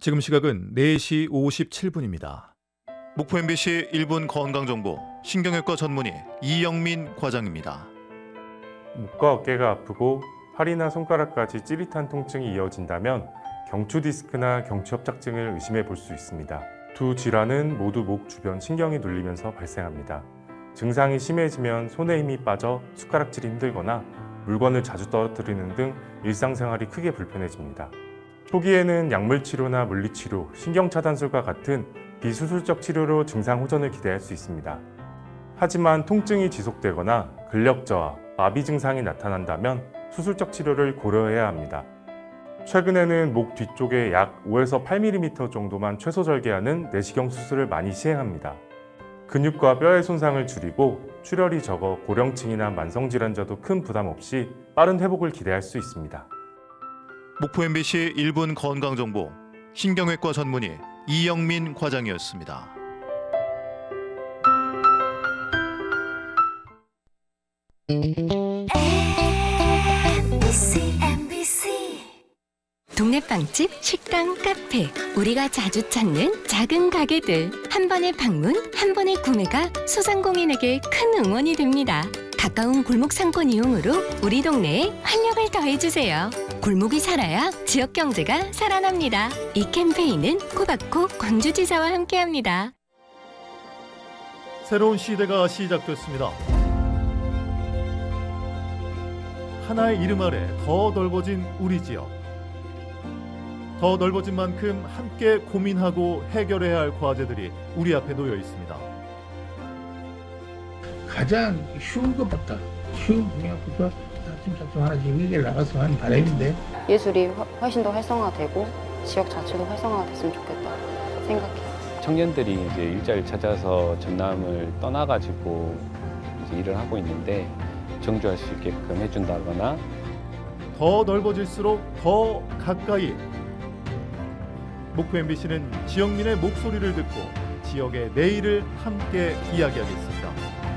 지금 시각은 4시 57분입니다. 목포 MBC 1분 건강정보 신경외과 전문의 이영민 과장입니다. 목과 어깨가 아프고 팔이나 손가락까지 찌릿한 통증이 이어진다면 경추 디스크나 경추 협착증을 의심해 볼 수 있습니다. 두 질환은 모두 목 주변 신경이 눌리면서 발생합니다. 증상이 심해지면 손에 힘이 빠져 숟가락질이 힘들거나 물건을 자주 떨어뜨리는 등 일상생활이 크게 불편해집니다. 초기에는 약물치료나 물리치료, 신경차단술과 같은 비수술적 치료로 증상 호전을 기대할 수 있습니다. 하지만 통증이 지속되거나 근력 저하, 마비 증상이 나타난다면 수술적 치료를 고려해야 합니다. 최근에는 목 뒤쪽에 약 5에서 8mm 정도만 최소 절개하는 내시경 수술을 많이 시행합니다. 근육과 뼈의 손상을 줄이고 출혈이 적어 고령층이나 만성질환자도 큰 부담 없이 빠른 회복을 기대할 수 있습니다. 목포 MBC 1분 건강정보 신경외과 전문의 이영민 과장이었습니다. 동네 빵집, 식당, 카페, 우리가 자주 찾는 작은 가게들. 한 번의 방문, 한 번의 구매가 소상공인에게 큰 응원이 됩니다. 가까운 골목 상권 이용으로 우리 동네에 활력을 더해주세요. 골목이 살아야 지역 경제가 살아납니다. 이 캠페인은 코바코 광주지사와 함께합니다. 새로운 시대가 시작됐습니다. 하나의 이름 아래 더 넓어진 우리 지역. 더 넓어진 만큼 함께 고민하고 해결해야 할 과제들이 우리 앞에 놓여 있습니다. 가장 쉬운 것부터 쉬운 분야부터 차츰차츰 하나씩 해결 나갔으면 하는 바람인데 예술이 훨씬 더 활성화되고 지역 자체도 활성화가 됐으면 좋겠다 생각해요. 청년들이 이제 일자리를 찾아서 전남을 떠나가지고 이제 일을 하고 있는데 정주할 수 있게끔 해준다거나 더 넓어질수록 더 가까이. 목포 MBC는 지역민의 목소리를 듣고 지역의 내일을 함께 이야기하겠습니다.